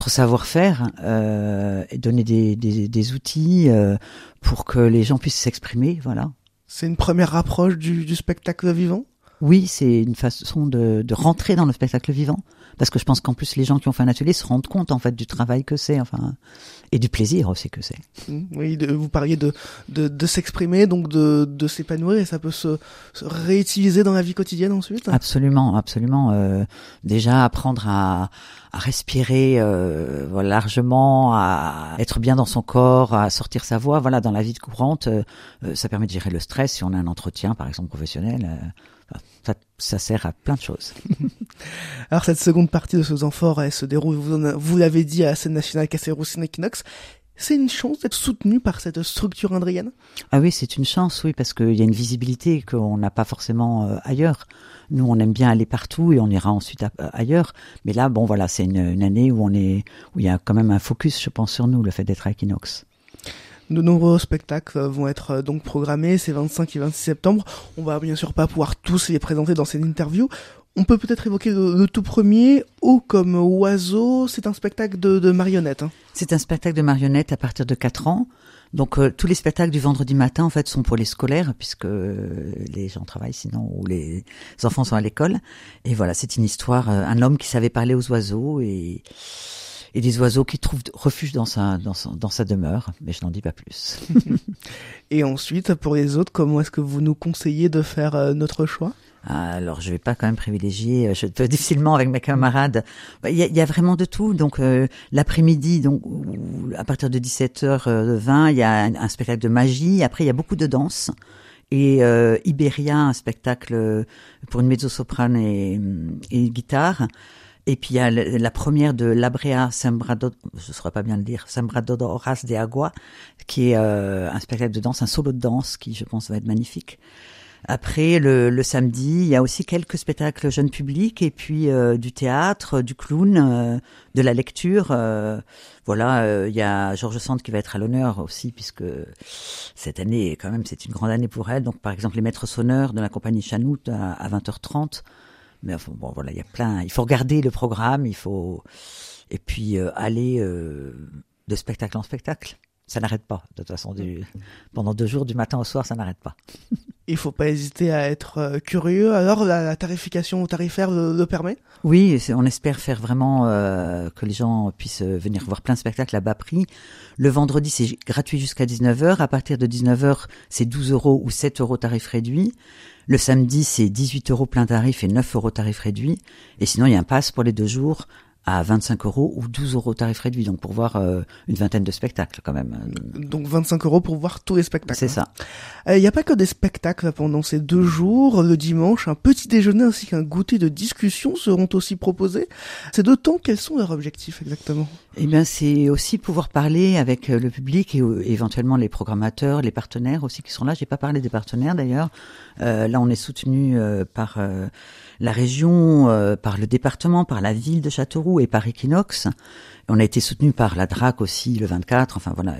savoir-faire et donner des outils pour que les gens puissent s'exprimer, voilà. C'est une première approche du spectacle vivant ? Oui, c'est une façon de rentrer dans le spectacle vivant, parce que je pense qu'en plus les gens qui ont fait un atelier se rendent compte en fait du travail que c'est, enfin, et du plaisir aussi que c'est. Oui, vous parliez de s'exprimer, donc de s'épanouir, et ça peut se réutiliser dans la vie quotidienne ensuite. Absolument, absolument. Déjà apprendre à respirer voilà, largement, à être bien dans son corps, à sortir sa voix, voilà, dans la vie courante, ça permet de gérer le stress si on a un entretien, par exemple professionnel. Ça sert à plein de choses. Alors cette seconde partie de ce temps fort, elle se déroule, vous l'avez dit, à la scène nationale Cassel-Roussine-Equinox. C'est une chance d'être soutenu par cette structure indrienne ? Ah oui, c'est une chance, oui, parce qu'il y a une visibilité qu'on n'a pas forcément ailleurs. Nous, on aime bien aller partout et on ira ensuite ailleurs. Mais là, bon, voilà, c'est une année où il y a quand même un focus, je pense, sur nous, le fait d'être à Equinox. De nombreux spectacles vont être donc programmés ces 25 et 26 septembre. On va bien sûr pas pouvoir tous les présenter dans cette interview. On peut peut-être évoquer le tout premier, Haut comme oiseau. C'est un spectacle de marionnettes. C'est un spectacle de marionnettes à partir de 4 ans. Donc tous les spectacles du vendredi matin en fait sont pour les scolaires puisque les gens travaillent sinon ou les enfants sont à l'école. Et voilà, c'est une histoire, un homme qui savait parler aux oiseaux et des oiseaux qui trouvent refuge dans sa demeure, mais je n'en dis pas plus. Et ensuite, pour les autres, comment est-ce que vous nous conseillez de faire notre choix ? Alors, je vais pas quand même privilégier, je peux difficilement avec mes camarades. Il y a vraiment de tout. Donc, l'après-midi, donc à partir de 17h20, il y a un spectacle de magie. Après, il y a beaucoup de danse. Et Iberia, un spectacle pour une mezzo-soprane et guitare. Et puis il y a la première de Labrea Sembrador, je ne saurais pas bien le dire, Sembradoras de Agua, qui est un spectacle de danse, un solo de danse qui, je pense, va être magnifique. Après, le samedi, il y a aussi quelques spectacles jeunes publics et puis du théâtre, du clown, de la lecture. Voilà, il y a Georges Sand qui va être à l'honneur aussi puisque cette année, quand même, c'est une grande année pour elle. Donc, par exemple, les maîtres sonneurs de la compagnie Chanout à 20h30. Mais enfin, bon, voilà, il y a plein. Il faut regarder le programme, et puis aller de spectacle en spectacle. Ça n'arrête pas. De toute façon, pendant 2 jours, du matin au soir, ça n'arrête pas. Il faut pas hésiter à être curieux. Alors, la tarification tarifaire le permet ? Oui, on espère faire vraiment que les gens puissent venir voir plein de spectacles à bas prix. Le vendredi, c'est gratuit jusqu'à 19h. À partir de 19h, c'est 12 € ou 7 € tarif réduit. Le samedi, c'est 18 € plein tarif et 9 € tarif réduit. Et sinon, il y a un pass pour les 2 jours à 25 € ou 12 € tarif réduit. Donc, pour voir une vingtaine de spectacles quand même. Donc, 25 € pour voir tous les spectacles. C'est ça. Il n'y a pas que des spectacles pendant ces 2 jours. Le dimanche, un petit déjeuner ainsi qu'un goûter de discussion seront aussi proposés. Ces 2 temps, quels sont leurs objectifs exactement ? Eh bien, c'est aussi pouvoir parler avec le public et éventuellement les programmateurs, les partenaires aussi qui sont là. J'ai pas parlé des partenaires d'ailleurs. Là, on est soutenu par la région, par le département, par la ville de Châteauroux et par Equinox. On a été soutenu par la DRAC aussi le 24. Enfin voilà.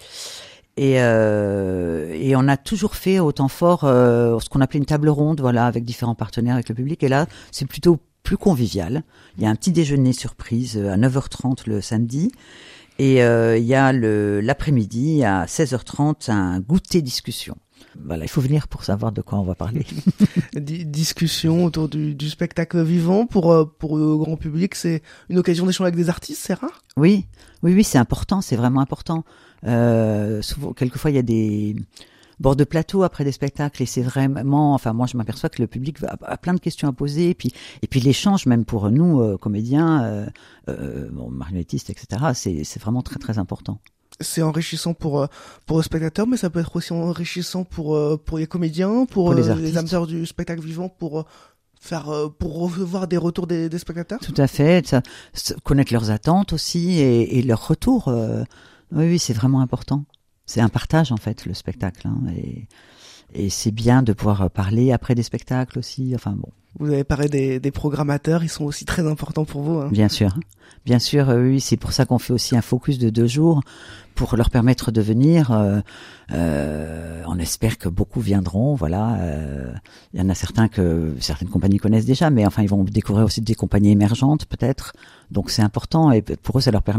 Et on a toujours fait au temps fort ce qu'on appelait une table ronde, voilà, avec différents partenaires, avec le public. Et là, c'est plutôt plus convivial. Il y a un petit déjeuner surprise à 9h30 le samedi. Et il y a l'après-midi à 16h30 un goûter discussion. Voilà, il faut venir pour savoir de quoi on va parler. Discussion autour du spectacle vivant pour le grand public, c'est une occasion d'échanger avec des artistes, c'est rare ? Oui, c'est important, c'est vraiment important. Souvent, quelquefois, il y a des bords de plateau après des spectacles et c'est vraiment, enfin moi je m'aperçois que le public a plein de questions à poser et puis l'échange même pour nous comédiens, marionnettistes, etc. C'est vraiment très très important. C'est enrichissant pour le spectateur, mais ça peut être aussi enrichissant pour les comédiens, pour les amateurs du spectacle vivant, pour recevoir des retours des spectateurs. Tout à fait, connaître leurs attentes aussi et leurs retours. Oui, c'est vraiment important. C'est un partage en fait le spectacle, hein, Et c'est bien de pouvoir parler après des spectacles aussi. Enfin bon. Vous avez parlé des programmateurs, ils sont aussi très importants pour vous. Hein. Bien sûr, oui, c'est pour ça qu'on fait aussi un focus de 2 jours pour leur permettre de venir. On espère que beaucoup viendront. Voilà, il y en a certaines compagnies connaissent déjà, mais enfin ils vont découvrir aussi des compagnies émergentes peut-être. Donc c'est important et pour eux ça leur permet